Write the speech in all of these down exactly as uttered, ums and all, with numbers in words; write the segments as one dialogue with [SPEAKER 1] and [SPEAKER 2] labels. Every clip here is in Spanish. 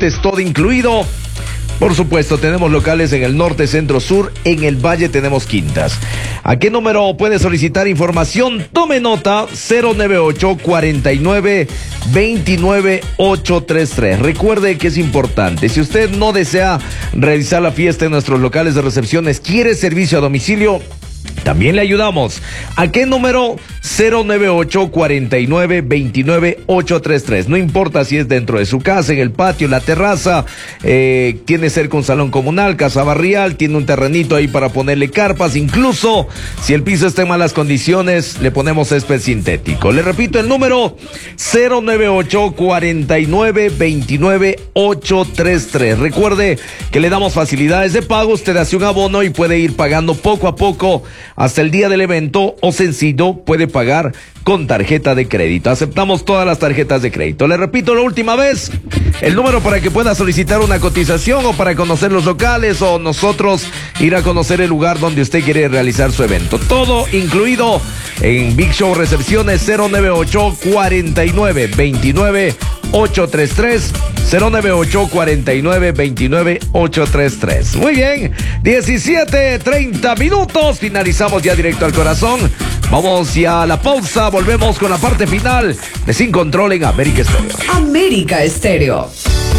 [SPEAKER 1] transportes, todo incluido. Por supuesto, tenemos locales en el norte, centro, sur. En el valle tenemos quintas. ¿A qué número puede solicitar información? Tome nota: cero nueve ocho, cuarenta y nueve, veintinueve, ochocientos treinta y tres. Recuerde que es importante, si usted no desea realizar la fiesta en nuestros locales de recepciones, quiere servicio a domicilio, también le ayudamos. ¿A qué número? cero nueve ocho, cuarenta y nueve, veintinueve, ochocientos treinta y tres. No importa si es dentro de su casa, en el patio, en la terraza, eh, tiene cerca un salón comunal, casa barrial, tiene un terrenito ahí para ponerle carpas. Incluso si el piso está en malas condiciones, le ponemos césped sintético. Le repito el número: cero nueve ocho, cuarenta y nueve, veintinueve, ochocientos treinta y tres. Recuerde que le damos facilidades de pago. Usted hace un abono y puede ir pagando poco a poco hasta el día del evento, o sencillo, puede pagar con tarjeta de crédito. Aceptamos todas las tarjetas de crédito. Le repito la última vez, el número para que pueda solicitar una cotización, o para conocer los locales, o nosotros ir a conocer el lugar donde usted quiere realizar su evento. Todo incluido en Big Show Recepciones: cero nueve ocho, cuarenta y nueve, veintinueve, ochocientos treinta y tres. cero nueve ocho, cuarenta y nueve, veintinueve, ochocientos treinta y tres. Muy bien, diecisiete, treinta minutos. Finalizamos ya directo al corazón. Vamos ya a la pausa. Volvemos con la parte final de Sin Control en América Estéreo.
[SPEAKER 2] América Estéreo.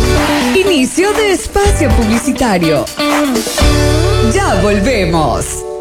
[SPEAKER 2] Inicio de espacio publicitario. Ya volvemos.